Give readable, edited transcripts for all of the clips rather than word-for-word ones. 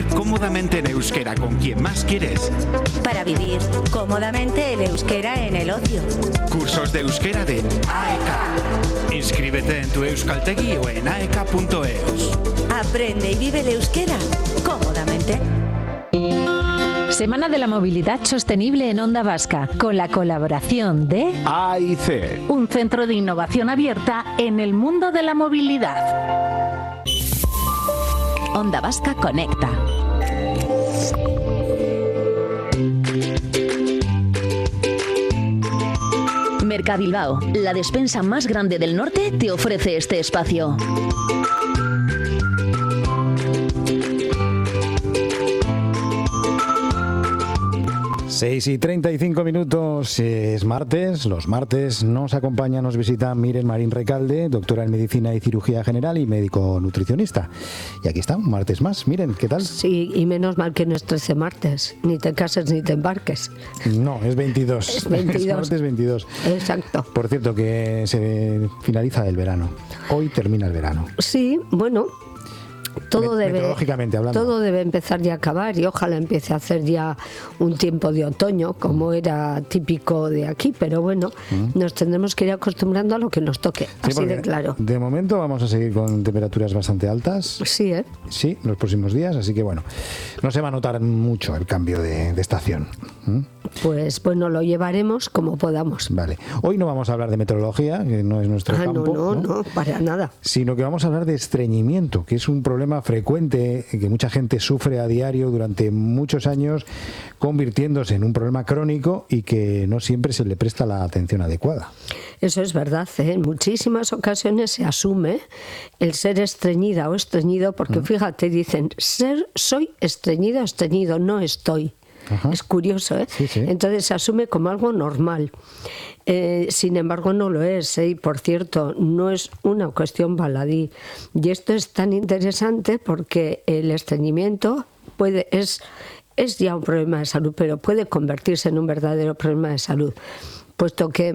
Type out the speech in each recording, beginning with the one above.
vivir cómodamente en euskera con quien más quieres. Para vivir cómodamente el euskera en el ocio. Cursos de euskera de AEK. Inscríbete en tu Euskaltegi o en aek.eus. Aprende y vive el euskera cómodamente. Semana de la Movilidad Sostenible en Onda Vasca, con la colaboración de AIC, un centro de innovación abierta en el mundo de la movilidad. Onda Vasca Conecta. Mercabilbao, la despensa más grande del norte, te ofrece este espacio. Seis y 35 minutos, es martes. Los martes nos acompaña, nos visita Miren Marín Recalde, doctora en Medicina y Cirugía General y médico nutricionista. Y aquí está, un martes más. Miren, ¿qué tal? Sí, y menos mal que no es 13 martes. Ni te cases ni te embarques. No, es 22. Es 22. Es martes 22. Exacto. Por cierto, que se finaliza el verano. Hoy termina el verano. Sí, bueno... Meteorológicamente hablando. Todo debe empezar ya a acabar y ojalá empiece a hacer ya un tiempo de otoño, como era típico de aquí, pero bueno, nos tendremos que ir acostumbrando a lo que nos toque, sí, así de claro. De momento vamos a seguir con temperaturas bastante altas. Sí, ¿eh? Sí, los próximos días, así que bueno, no se va a notar mucho el cambio de estación. Pues bueno, lo llevaremos como podamos. Vale. Hoy no vamos a hablar de meteorología, que no es nuestro campo. No, para nada. Sino que vamos a hablar de estreñimiento, que es un problema frecuente que mucha gente sufre a diario durante muchos años, convirtiéndose en un problema crónico y que no siempre se le presta la atención adecuada. Eso es verdad, ¿eh? En muchísimas ocasiones se asume el ser estreñida o estreñido, porque fíjate, dicen, soy estreñida o estreñido, no estoy. Ajá. Es curioso, ¿eh? Sí, sí. Entonces se asume como algo normal. Sin embargo, no lo es, ¿eh? Y por cierto, no es una cuestión baladí. Y esto es tan interesante porque el estreñimiento es ya un problema de salud, pero puede convertirse en un verdadero problema de salud, puesto que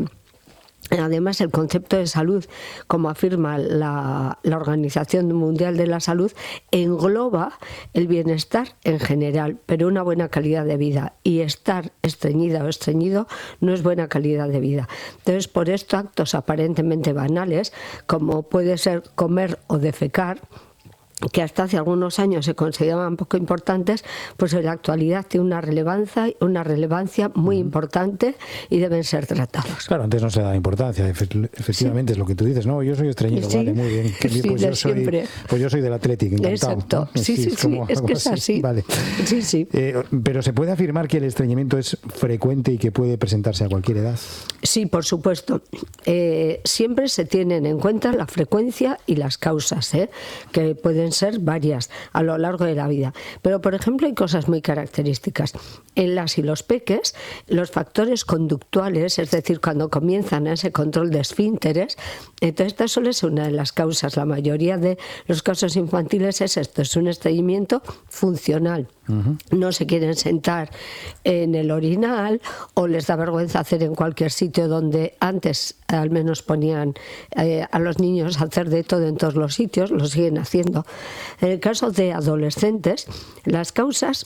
además, el concepto de salud, como afirma la Organización Mundial de la Salud, engloba el bienestar en general, pero una buena calidad de vida. Y estar estreñida o estreñido no es buena calidad de vida. Entonces, por esto, actos aparentemente banales, como puede ser comer o defecar, que hasta hace algunos años se consideraban poco importantes, pues en la actualidad tiene una relevancia muy importante y deben ser tratados. Claro, antes no se daba importancia, efectivamente, sí. Es lo que tú dices, no, yo soy estreñido, sí. Vale, muy bien, sí, pues yo soy del Athletic, encantado. Exacto, ¿no? sí, es que es así. Vale. Sí. Pero ¿se puede afirmar que el estreñimiento es frecuente y que puede presentarse a cualquier edad? Sí, por supuesto. Siempre se tienen en cuenta la frecuencia y las causas, que pueden ser varias a lo largo de la vida. Pero, por ejemplo, hay cosas muy características. En las y los peques, los factores conductuales, es decir, cuando comienzan ese control de esfínteres, entonces esta suele ser una de las causas. La mayoría de los casos infantiles es esto, es un estreñimiento funcional. No se quieren sentar en el orinal o les da vergüenza hacer en cualquier sitio donde antes al menos ponían a los niños a hacer de todo en todos los sitios, lo siguen haciendo. En el caso de adolescentes, las causas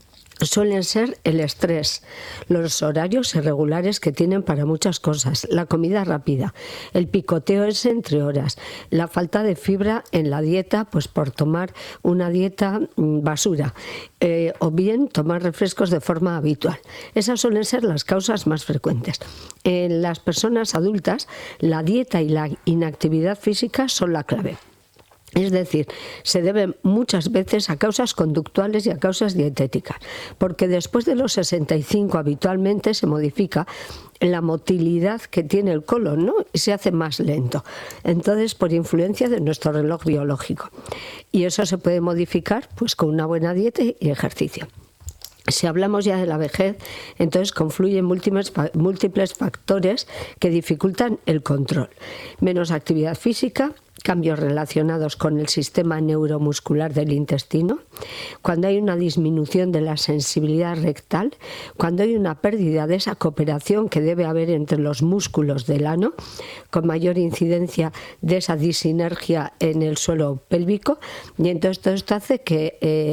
suelen ser el estrés, los horarios irregulares que tienen para muchas cosas, la comida rápida, el picoteo ese entre horas, la falta de fibra en la dieta, pues por tomar una dieta basura, o bien tomar refrescos de forma habitual. Esas suelen ser las causas más frecuentes. En las personas adultas, la dieta y la inactividad física son la clave. Es decir, se deben muchas veces a causas conductuales y a causas dietéticas, porque después de los 65 habitualmente se modifica la motilidad que tiene el colon, ¿no? Y se hace más lento. Entonces, por influencia de nuestro reloj biológico. Y eso se puede modificar pues con una buena dieta y ejercicio. Si hablamos ya de la vejez, entonces confluyen múltiples factores que dificultan el control. Menos actividad física, cambios relacionados con el sistema neuromuscular del intestino, cuando hay una disminución de la sensibilidad rectal, cuando hay una pérdida de esa cooperación que debe haber entre los músculos del ano, con mayor incidencia de esa disinergia en el suelo pélvico, y entonces todo esto hace que